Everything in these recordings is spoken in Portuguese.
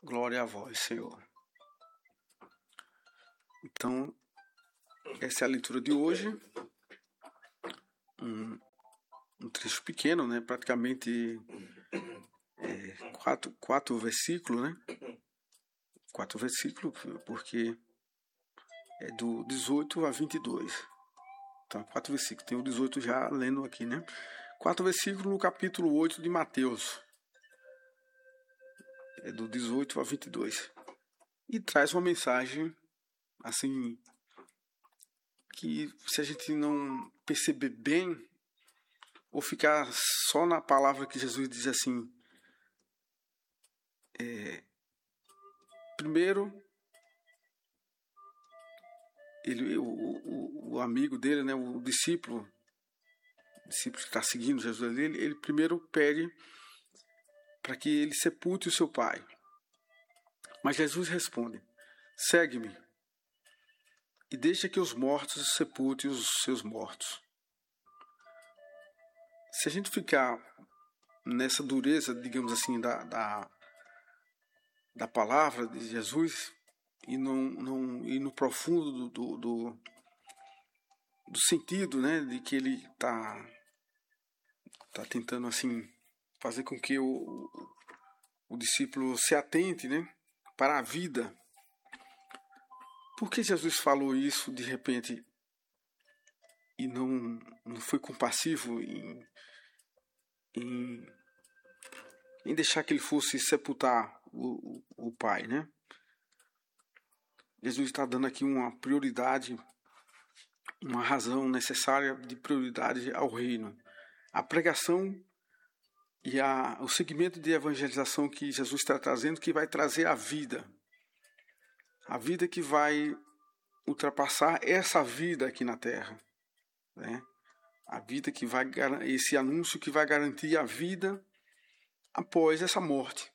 Glória a vós, Senhor. Então, essa é a leitura de hoje. Um trecho pequeno, né? Praticamente quatro versículos, né? 4 versículos, porque é do 18 a 22. Então, 4 versículos. Tem o 18 já lendo aqui, né? 4 versículos no capítulo 8 de Mateus. É do 18 a 22. E traz uma mensagem, assim, que se a gente não perceber bem, ou ficar só na palavra que Jesus diz assim, primeiro, o amigo dele, né, o discípulo que está seguindo Jesus ali, ele primeiro pede para que ele sepulte o seu pai. Mas Jesus responde: segue-me e deixa que os mortos sepultem os seus mortos. Se a gente ficar nessa dureza, digamos assim, da palavra de Jesus e não ir no profundo do sentido, né, de que ele está tentando assim fazer com que o discípulo se atente, né, para a vida. Por que Jesus falou isso de repente e não foi compassivo em deixar que ele fosse sepultar o pai, né? Jesus está dando aqui uma prioridade, uma razão necessária de prioridade ao reino. A pregação e o segmento de evangelização que Jesus está trazendo, que vai trazer a vida. A vida que vai ultrapassar essa vida aqui na Terra, né? A vida que vai, esse anúncio que vai garantir a vida após essa morte.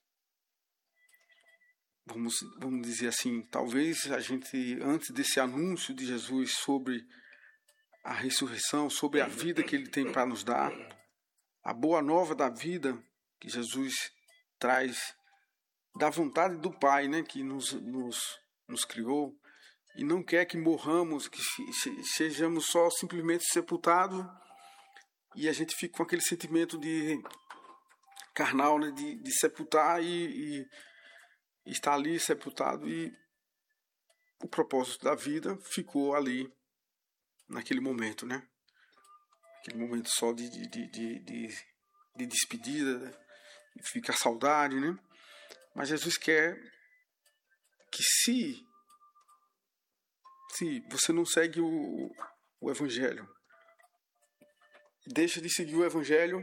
Vamos dizer assim, talvez a gente, antes desse anúncio de Jesus sobre a ressurreição, sobre a vida que ele tem para nos dar, a boa nova da vida que Jesus traz, da vontade do Pai, né, que nos criou, e não quer que morramos, que sejamos só simplesmente sepultados, e a gente fica com aquele sentimento de carnal, né, de sepultar e estar ali sepultado, e o propósito da vida ficou ali naquele momento, né? Aquele momento só de despedida, né? Fica a saudade, né? Mas Jesus quer que se você não segue o Evangelho, deixa de seguir o Evangelho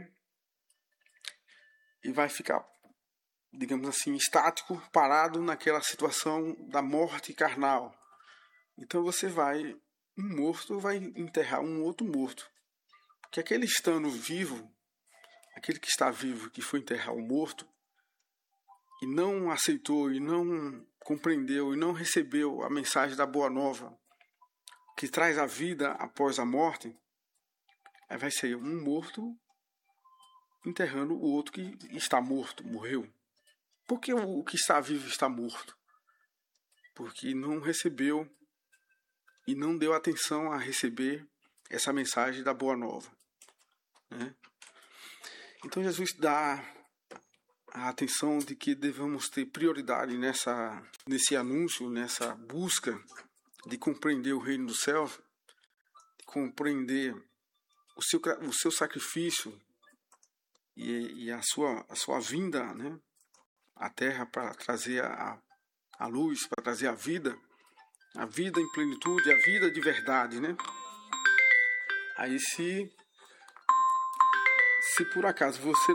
e vai ficar, digamos assim, estático, parado naquela situação da morte carnal. Então um morto vai enterrar um outro morto. Porque aquele estando vivo, aquele que está vivo, que foi enterrar o morto, e não aceitou, e não compreendeu, e não recebeu a mensagem da Boa Nova, que traz a vida após a morte, aí vai ser um morto enterrando o outro que está morto, morreu. Por que o que está vivo está morto? Porque não recebeu e não deu atenção a receber essa mensagem da Boa Nova, né? Então Jesus dá a atenção de que devemos ter prioridade nesse anúncio, nessa busca de compreender o reino dos céus, de compreender o seu sacrifício e a sua vinda, né, à Terra para trazer a luz, para trazer a vida em plenitude, a vida de verdade, né? Aí se por acaso você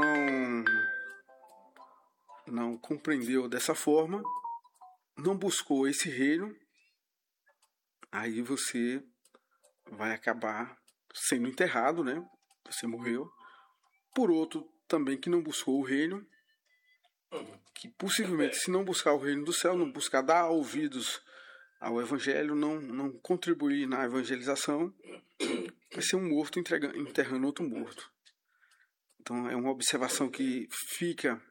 não compreendeu dessa forma, não buscou esse reino, aí você vai acabar sendo enterrado, né? Você morreu. Por outro também que não buscou o reino, que possivelmente, se não buscar o reino do céu, não buscar dar ouvidos ao Evangelho, não contribuir na evangelização, vai ser um morto enterrando outro morto. Então é uma observação que fica